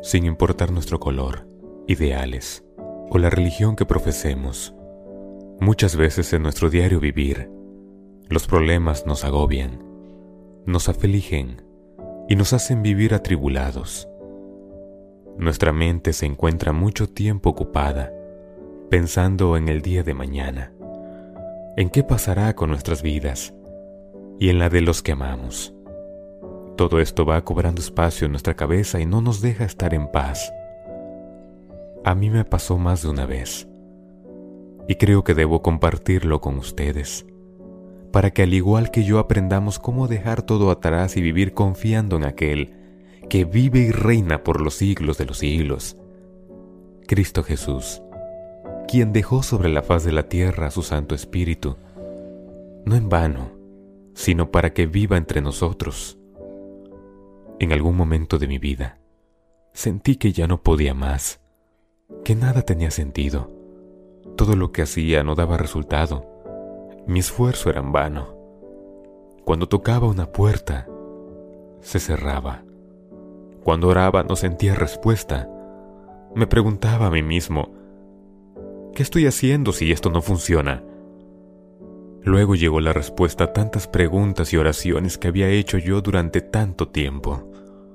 sin importar nuestro color, ideales o la religión que profesemos. Muchas veces en nuestro diario vivir, los problemas nos agobian, nos afligen y nos hacen vivir atribulados. Nuestra mente se encuentra mucho tiempo ocupada pensando en el día de mañana, en qué pasará con nuestras vidas y en la de los que amamos. Todo esto va cobrando espacio en nuestra cabeza y no nos deja estar en paz. A mí me pasó más de una vez, y creo que debo compartirlo con ustedes, para que al igual que yo aprendamos cómo dejar todo atrás y vivir confiando en aquel que vive y reina por los siglos de los siglos, Cristo Jesús, quien dejó sobre la faz de la tierra a su Santo Espíritu, no en vano, sino para que viva entre nosotros. En algún momento de mi vida, sentí que ya no podía más, que nada tenía sentido. Todo lo que hacía no daba resultado. Mi esfuerzo era en vano. Cuando tocaba una puerta, se cerraba. Cuando oraba no sentía respuesta. Me preguntaba a mí mismo, ¿qué estoy haciendo si esto no funciona? Luego llegó la respuesta a tantas preguntas y oraciones que había hecho yo durante tanto tiempo.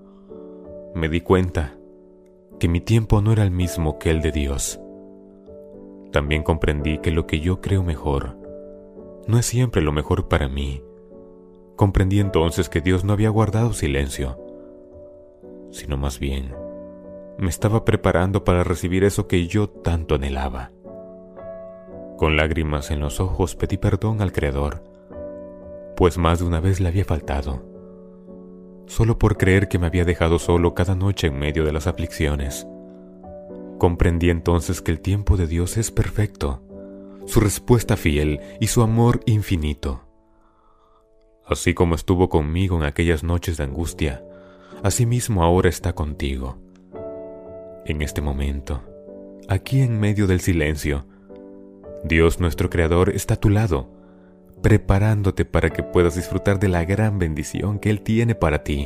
Me di cuenta que mi tiempo no era el mismo que el de Dios. También comprendí que lo que yo creo mejor no es siempre lo mejor para mí. Comprendí entonces que Dios no había guardado silencio, sino más bien me estaba preparando para recibir eso que yo tanto anhelaba. Con lágrimas en los ojos pedí perdón al Creador, pues más de una vez le había faltado, solo por creer que me había dejado solo cada noche en medio de las aflicciones. Comprendí entonces que el tiempo de Dios es perfecto, su respuesta fiel y su amor infinito. Así como estuvo conmigo en aquellas noches de angustia, asimismo ahora está contigo. En este momento, aquí en medio del silencio, Dios nuestro Creador está a tu lado, preparándote para que puedas disfrutar de la gran bendición que Él tiene para ti.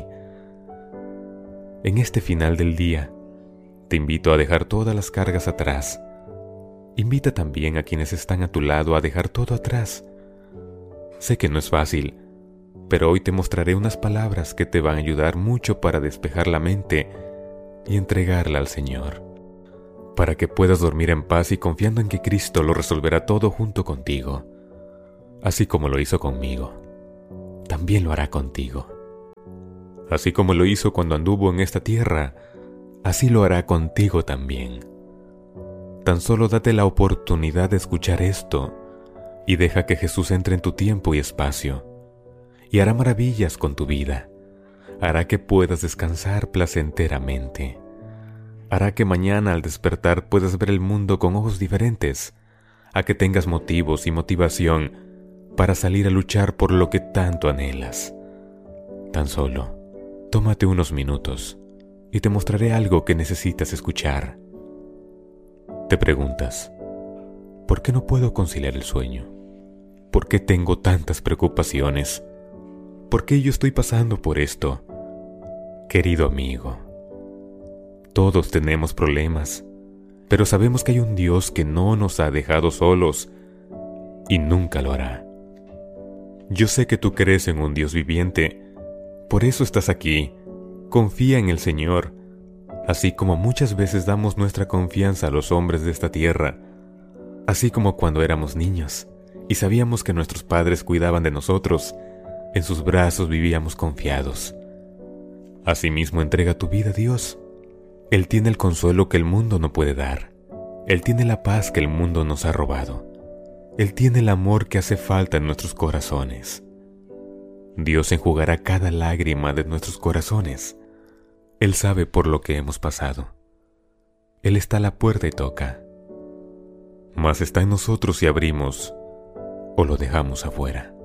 En este final del día, te invito a dejar todas las cargas atrás. Invita también a quienes están a tu lado a dejar todo atrás. Sé que no es fácil, pero hoy te mostraré unas palabras que te van a ayudar mucho para despejar la mente y entregarla al Señor, para que puedas dormir en paz y confiando en que Cristo lo resolverá todo junto contigo. Así como lo hizo conmigo, también lo hará contigo. Así como lo hizo cuando anduvo en esta tierra, así lo hará contigo también. Tan solo date la oportunidad de escuchar esto y deja que Jesús entre en tu tiempo y espacio, y hará maravillas con tu vida. Hará que puedas descansar placenteramente. Hará que mañana al despertar puedas ver el mundo con ojos diferentes, a que tengas motivos y motivación para salir a luchar por lo que tanto anhelas. Tan solo, tómate unos minutos y te mostraré algo que necesitas escuchar. Te preguntas, ¿por qué no puedo conciliar el sueño? ¿Por qué tengo tantas preocupaciones? ¿Por qué yo estoy pasando por esto? Querido amigo, todos tenemos problemas, pero sabemos que hay un Dios que no nos ha dejado solos y nunca lo hará. Yo sé que tú crees en un Dios viviente, por eso estás aquí. Confía en el Señor, así como muchas veces damos nuestra confianza a los hombres de esta tierra, así como cuando éramos niños y sabíamos que nuestros padres cuidaban de nosotros, en sus brazos vivíamos confiados. Asimismo, entrega tu vida a Dios. Él tiene el consuelo que el mundo no puede dar. Él tiene la paz que el mundo nos ha robado. Él tiene el amor que hace falta en nuestros corazones. Dios enjugará cada lágrima de nuestros corazones. Él sabe por lo que hemos pasado. Él está a la puerta y toca. Mas está en nosotros si abrimos o lo dejamos afuera.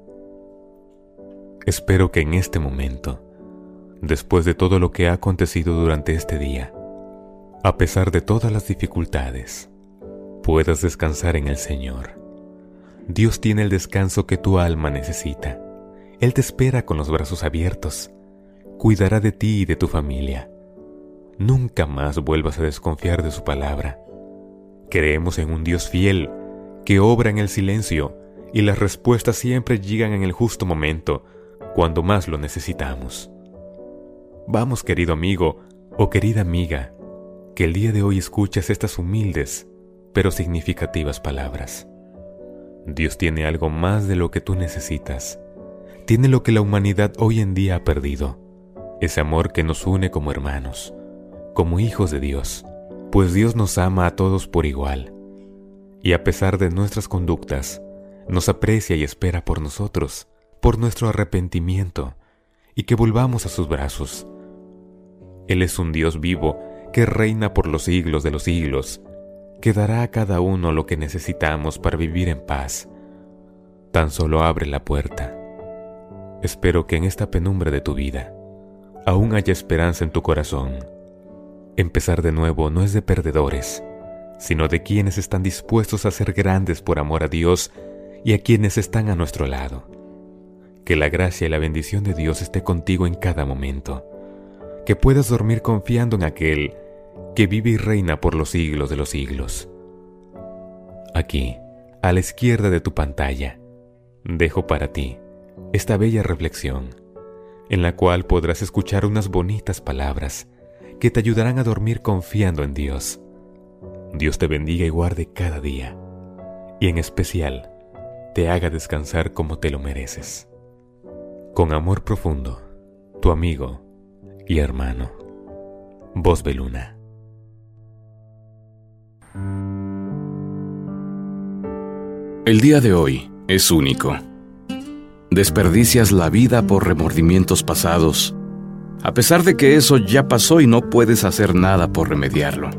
Espero que en este momento, después de todo lo que ha acontecido durante este día, a pesar de todas las dificultades, puedas descansar en el Señor. Dios tiene el descanso que tu alma necesita. Él te espera con los brazos abiertos. Cuidará de ti y de tu familia. Nunca más vuelvas a desconfiar de su palabra. Creemos en un Dios fiel, que obra en el silencio, y las respuestas siempre llegan en el justo momento, cuando más lo necesitamos. Vamos, querido amigo o querida amiga, que el día de hoy escuches estas humildes, pero significativas palabras. Dios tiene algo más de lo que tú necesitas. Tiene lo que la humanidad hoy en día ha perdido, ese amor que nos une como hermanos, como hijos de Dios, pues Dios nos ama a todos por igual, y a pesar de nuestras conductas, nos aprecia y espera por nosotros, por nuestro arrepentimiento, y que volvamos a sus brazos. Él es un Dios vivo que reina por los siglos de los siglos, que dará a cada uno lo que necesitamos para vivir en paz. Tan solo abre la puerta. Espero que en esta penumbra de tu vida aún haya esperanza en tu corazón. Empezar de nuevo no es de perdedores, sino de quienes están dispuestos a ser grandes por amor a Dios y a quienes están a nuestro lado. Que la gracia y la bendición de Dios esté contigo en cada momento. Que puedas dormir confiando en aquel que vive y reina por los siglos de los siglos. Aquí, a la izquierda de tu pantalla, dejo para ti esta bella reflexión, en la cual podrás escuchar unas bonitas palabras que te ayudarán a dormir confiando en Dios. Dios te bendiga y guarde cada día, y en especial, te haga descansar como te lo mereces. Con amor profundo, tu amigo y hermano, Voz de Luna. El día de hoy es único. Desperdicias la vida por remordimientos pasados, a pesar de que eso ya pasó y no puedes hacer nada por remediarlo.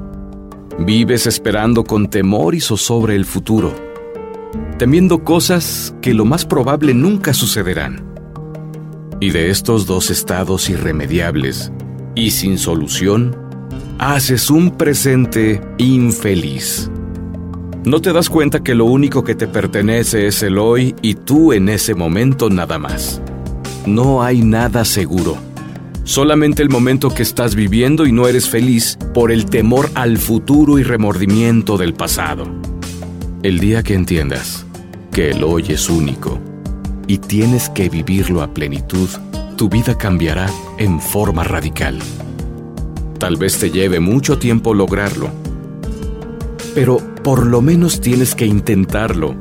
Vives esperando con temor y zozobra el futuro, temiendo cosas que lo más probable nunca sucederán. Y de estos dos estados irremediables y sin solución, haces un presente infeliz. No te das cuenta que lo único que te pertenece es el hoy y tú en ese momento nada más. No hay nada seguro. Solamente el momento que estás viviendo y no eres feliz por el temor al futuro y remordimiento del pasado. El día que entiendas que el hoy es único y tienes que vivirlo a plenitud, tu vida cambiará en forma radical. Tal vez te lleve mucho tiempo lograrlo, pero por lo menos tienes que intentarlo,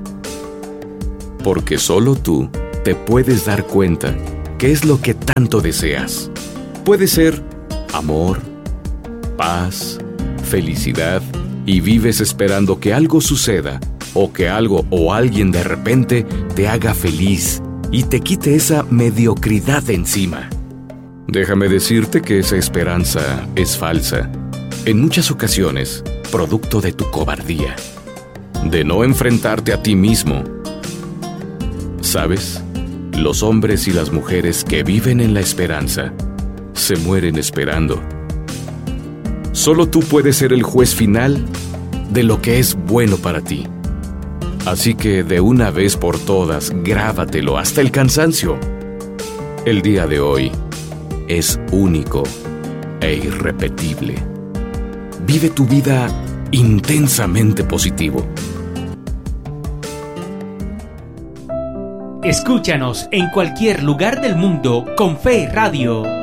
porque solo tú te puedes dar cuenta qué es lo que tanto deseas. Puede ser amor, paz, felicidad, y vives esperando que algo suceda, o que algo o alguien de repente te haga feliz y te quite esa mediocridad de encima. Déjame decirte que esa esperanza es falsa, en muchas ocasiones producto de tu cobardía, de no enfrentarte a ti mismo. ¿Sabes? Los hombres y las mujeres que viven en la esperanza se mueren esperando. Solo tú puedes ser el juez final de lo que es bueno para ti. Así que de una vez por todas, grábatelo hasta el cansancio. El día de hoy es único e irrepetible. Vive tu vida intensamente positivo. Escúchanos en cualquier lugar del mundo con Fe Radio.